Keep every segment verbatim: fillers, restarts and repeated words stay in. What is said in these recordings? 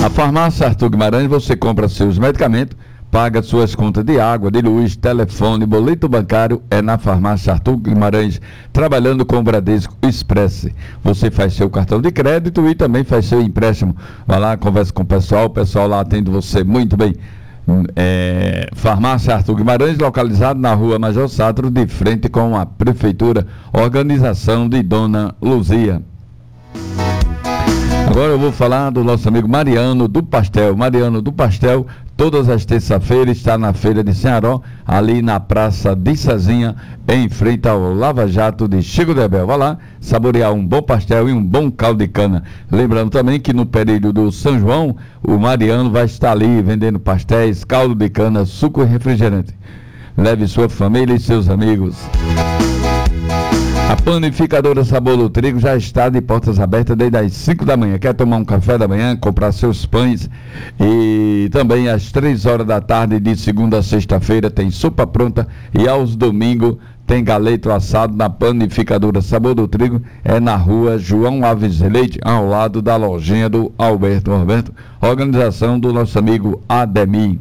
Na farmácia Arthur Guimarães você compra seus medicamentos, paga suas contas de água, de luz, telefone, boleto bancário, é na farmácia Arthur Guimarães, trabalhando com o Bradesco Express. Você faz seu cartão de crédito e também faz seu empréstimo. Vai lá, conversa com o pessoal, o pessoal lá atende você muito bem. É, farmácia Arthur Guimarães, localizado na rua Major Satro, de frente com a Prefeitura, organização de Dona Luzia. Agora eu vou falar do nosso amigo Mariano do Pastel. Mariano do Pastel, todas as terças-feiras está na Feira de Cearó, ali na Praça de Cezinha, em frente ao Lava Jato de Chico de Abel. Vai lá saborear um bom pastel e um bom caldo de cana. Lembrando também que no período do São João, o Mariano vai estar ali vendendo pastéis, caldo de cana, suco e refrigerante. Leve sua família e seus amigos. A panificadora Sabor do Trigo já está de portas abertas desde as cinco da manhã. Quer tomar um café da manhã, comprar seus pães? E também às três horas da tarde, de segunda a sexta-feira, tem sopa pronta. E aos domingos tem galeto assado na panificadora Sabor do Trigo. É na rua João Alves Leite, ao lado da lojinha do Alberto Roberto. Organização do nosso amigo Ademir.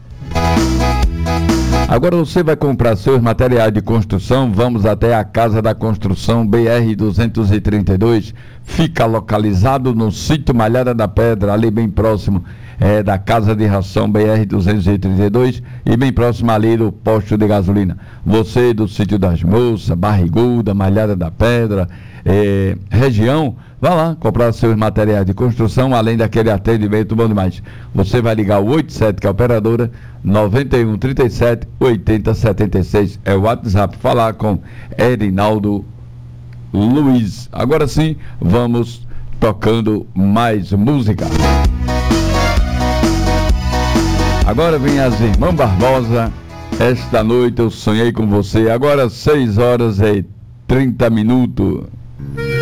Agora você vai comprar seus materiais de construção, vamos até a Casa da Construção B R duzentos e trinta e dois, fica localizado no sítio Malhada da Pedra, ali bem próximo é, da Casa de Ração B R duzentos e trinta e dois e bem próximo ali do posto de gasolina. Você do sítio das Moças, Barriguda, Malhada da Pedra, é, região, vá lá comprar seus materiais de construção, além daquele atendimento bom demais. Você vai ligar o oitenta e sete, que é a operadora, noventa e um, trinta e sete, oitenta, setenta e seis. É o WhatsApp, falar com Erinaldo Luiz. Agora sim, vamos tocando mais música. Agora vem as Irmãs Barbosa. Esta noite eu sonhei com você. Agora seis horas e trinta minutos.